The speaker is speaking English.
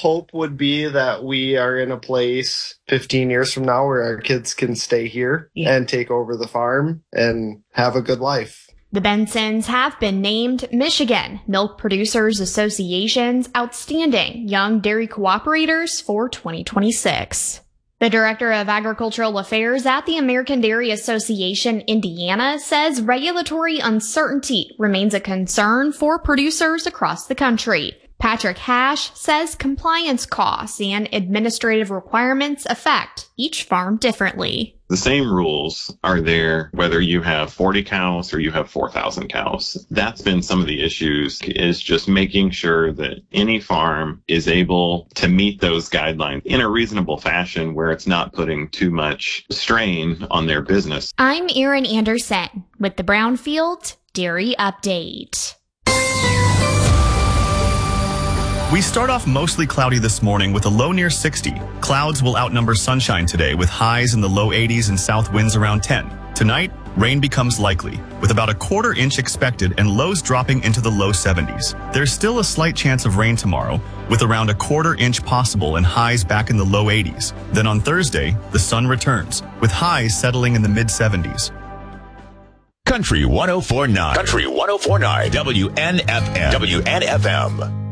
hope would be that we are in a place 15 years from now where our kids can stay here and take over the farm and have a good life. The Bensons have been named Michigan Milk Producers Association's Outstanding Young Dairy Cooperators for 2026. The Director of Agricultural Affairs at the American Dairy Association Indiana says regulatory uncertainty remains a concern for producers across the country. Patrick Hash says compliance costs and administrative requirements affect each farm differently. The same rules are there whether you have 40 cows or you have 4,000 cows. That's been some of the issues, is just making sure that any farm is able to meet those guidelines in a reasonable fashion where it's not putting too much strain on their business. I'm Erin Anderson with the Brownfield Dairy Update. We start off mostly cloudy this morning with a low near 60. Clouds will outnumber sunshine today with highs in the low 80s and south winds around 10. Tonight, rain becomes likely, with about a quarter inch expected and lows dropping into the low 70s. There's still a slight chance of rain tomorrow, with around a quarter inch possible and highs back in the low 80s. Then on Thursday, the sun returns, with highs settling in the mid 70s. Country 104.9. Country 104.9. WNFM. WNFM.